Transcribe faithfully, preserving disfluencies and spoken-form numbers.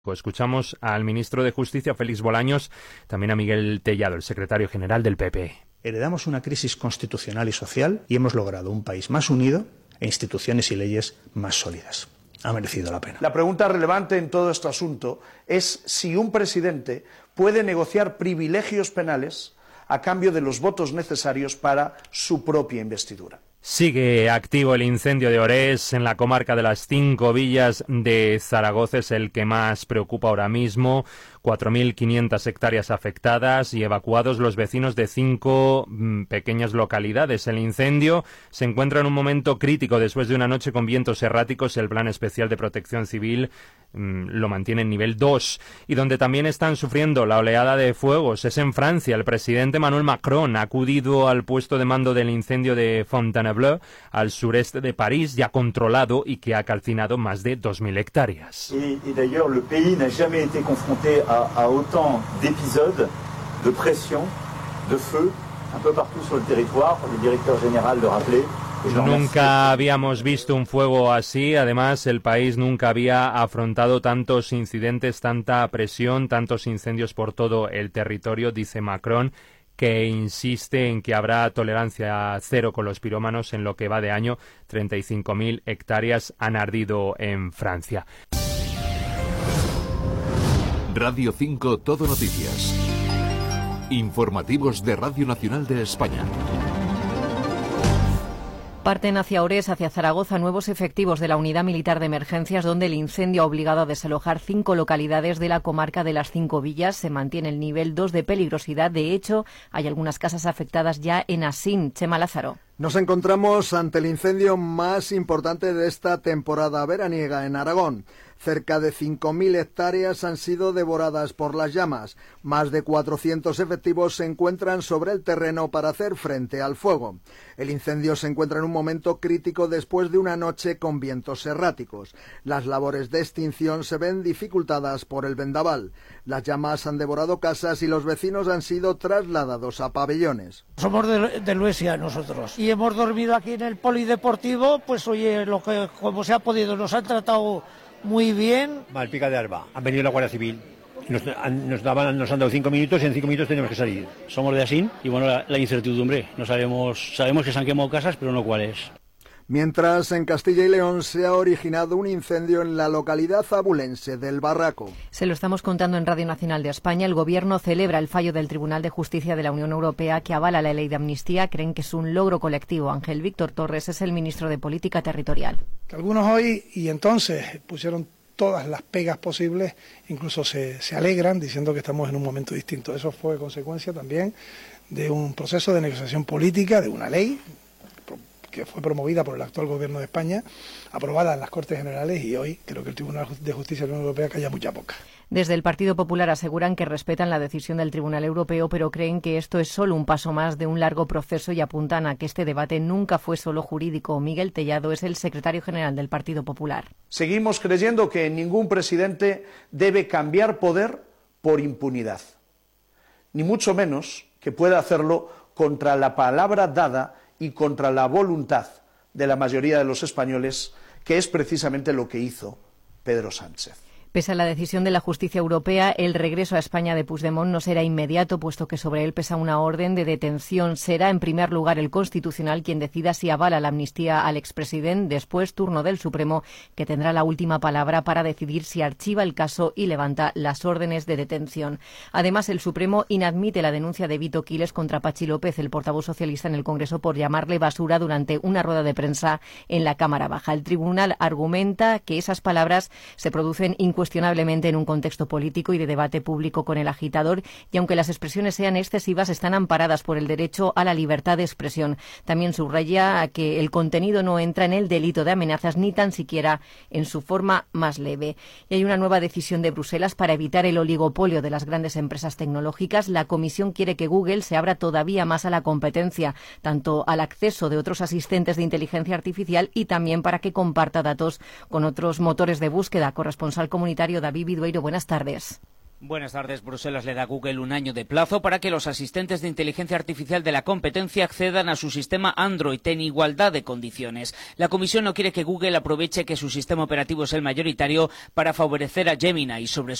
Pues escuchamos al ministro de Justicia, Félix Bolaños, también a Miguel Tellado, el secretario general del P P. Heredamos una crisis constitucional y social y hemos logrado un país más unido e instituciones y leyes más sólidas. Ha merecido la pena. La pregunta relevante en todo este asunto es si un presidente puede negociar privilegios penales a cambio de los votos necesarios para su propia investidura. Sigue activo el incendio de Orés en la comarca de las Cinco Villas de Zaragoza. Es el que más preocupa ahora mismo. cuatro mil quinientas hectáreas afectadas y evacuados los vecinos de cinco mmm, pequeñas localidades. El incendio se encuentra en un momento crítico después de una noche con vientos erráticos. El Plan Especial de Protección Civil mmm, lo mantiene en nivel dos. Y donde también están sufriendo la oleada de fuegos es en Francia. El presidente Emmanuel Macron ha acudido al puesto de mando del incendio de Fontainebleau, al sureste de París, ya controlado y que ha calcinado más de dos mil hectáreas. Y, y d'ailleurs, le pays n'a jamais été confronté a, a autant d'épisodes de pression, de feu, un peu partout sur le territoire. Le directeur général le rappelait. Nunca habíamos visto un fuego así. Además, el país nunca había afrontado tantos incidentes, tanta presión, tantos incendios por todo el territorio, dice Macron, que insiste en que habrá tolerancia cero con los pirómanos. En lo que va de año, treinta y cinco mil hectáreas han ardido en Francia. Radio cinco Todo Noticias. Informativos de Radio Nacional de España. Parten hacia Orés, hacia Zaragoza, nuevos efectivos de la Unidad Militar de Emergencias, donde el incendio ha obligado a desalojar cinco localidades de la comarca de las Cinco Villas. Se mantiene el nivel dos de peligrosidad. De hecho, hay algunas casas afectadas ya en Asín. Chema Lázaro. Nos encontramos ante el incendio más importante de esta temporada veraniega en Aragón. Cerca de cinco mil hectáreas han sido devoradas por las llamas. Más de cuatrocientos efectivos se encuentran sobre el terreno para hacer frente al fuego. El incendio se encuentra en un momento crítico después de una noche con vientos erráticos. Las labores de extinción se ven dificultadas por el vendaval. Las llamas han devorado casas y los vecinos han sido trasladados a pabellones. Somos de, de Luesia nosotros y hemos dormido aquí en el polideportivo, pues oye, lo que como se ha podido, nos han tratado muy bien. Malpica de Alba, han venido la Guardia Civil, nos han, nos, daban, nos han dado cinco minutos y en cinco minutos tenemos que salir. Somos de Asín y bueno, la, la incertidumbre, no sabemos, sabemos que se han quemado casas, pero no cuáles. Mientras, en Castilla y León se ha originado un incendio en la localidad abulense del Barraco. Se lo estamos contando en Radio Nacional de España. El Gobierno celebra el fallo del Tribunal de Justicia de la Unión Europea que avala la ley de amnistía. Creen que es un logro colectivo. Ángel Víctor Torres es el ministro de Política Territorial. Que algunos hoy y entonces pusieron todas las pegas posibles, incluso se, se alegran diciendo que estamos en un momento distinto. Eso fue consecuencia también de un proceso de negociación política, de una ley que fue promovida por el actual Gobierno de España, aprobada en las Cortes Generales, y hoy creo que el Tribunal de Justicia de la Unión Europea calla mucha boca. Desde el Partido Popular aseguran que respetan la decisión del Tribunal Europeo, pero creen que esto es solo un paso más de un largo proceso y apuntan a que este debate nunca fue solo jurídico. Miguel Tellado es el secretario general del Partido Popular. Seguimos creyendo que ningún presidente debe cambiar poder por impunidad, ni mucho menos que pueda hacerlo contra la palabra dada y contra la voluntad de la mayoría de los españoles, que es precisamente lo que hizo Pedro Sánchez. Pese a la decisión de la justicia europea, el regreso a España de Puigdemont no será inmediato, puesto que sobre él pesa una orden de detención. Será, en primer lugar, el Constitucional quien decida si avala la amnistía al expresidente. Después, turno del Supremo, que tendrá la última palabra para decidir si archiva el caso y levanta las órdenes de detención. Además, el Supremo inadmite la denuncia de Vito Quiles contra Pachi López, el portavoz socialista en el Congreso, por llamarle basura durante una rueda de prensa en la Cámara Baja. El tribunal argumenta que esas palabras se producen incuestionablemente cuestionablemente en un contexto político y de debate público con el agitador, y aunque las expresiones sean excesivas, están amparadas por el derecho a la libertad de expresión. También subraya que el contenido no entra en el delito de amenazas, ni tan siquiera en su forma más leve. Y hay una nueva decisión de Bruselas para evitar el oligopolio de las grandes empresas tecnológicas. La Comisión quiere que Google se abra todavía más a la competencia, tanto al acceso de otros asistentes de inteligencia artificial y también para que comparta datos con otros motores de búsqueda. Corresponsal comunitario David Vidueiro, buenas tardes. Buenas tardes. Bruselas le da a Google un año de plazo para que los asistentes de inteligencia artificial de la competencia accedan a su sistema Android en igualdad de condiciones. La Comisión no quiere que Google aproveche que su sistema operativo es el mayoritario para favorecer a Gemini y sobre